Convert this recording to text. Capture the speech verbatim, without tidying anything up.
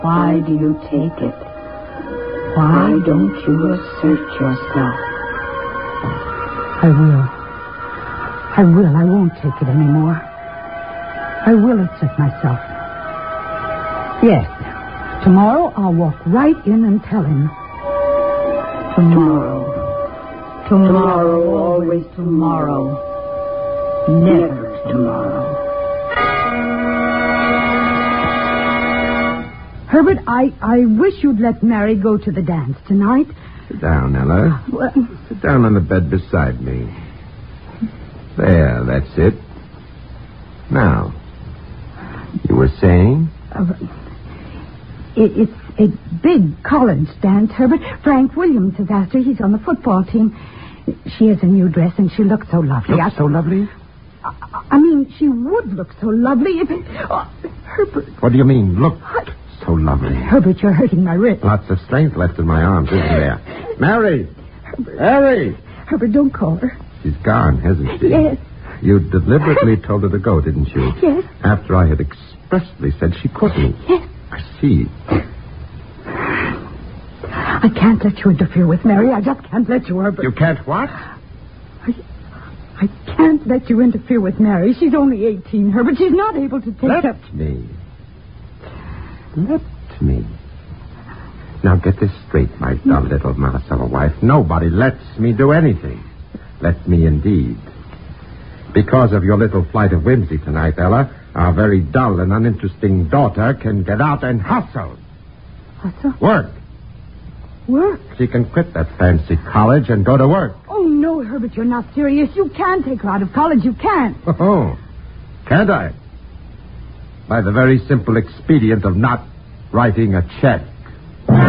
Why do you take it? Why don't you assert yourself? I will. I will. I won't take it anymore. I will assert myself. Yes. Tomorrow I'll walk right in and tell him. Tomorrow. Tomorrow, always tomorrow. Never tomorrow. Herbert, I, I wish you'd let Mary go to the dance tonight. Sit down, Ella. Well, Sit down on the bed beside me. There, that's it. Now, you were saying? uh, it, it's a big college dance, Herbert. Frank Williams has asked her. He's on the football team. She has a new dress, and she looks so lovely. Looks so lovely? I, I mean, she would look so lovely if... Oh, Herbert. What do you mean, look so lovely? Herbert, you're hurting my wrist. Lots of strength left in my arms, isn't there? Mary! Herbert. Mary! Herbert, don't call her. She's gone, hasn't she? Yes. You deliberately told her to go, didn't you? Yes. After I had expressly said she couldn't. Yes. I see. I can't let you interfere with Mary. I just can't let you, Herbert. You can't what? I, I can't let you interfere with Mary. She's only eighteen, Herbert. She's not able to take Let up... me. Let me. Now get this straight, my dull little Marcella wife. Nobody lets me do anything. Let me indeed. Because of your little flight of whimsy tonight, Ella, our very dull and uninteresting daughter can get out and hustle. Hustle? Work. Work? She can quit that fancy college and go to work. Oh, no, Herbert, you're not serious. You can take her out of college. You can. Oh, can't I? By the very simple expedient of not writing a check.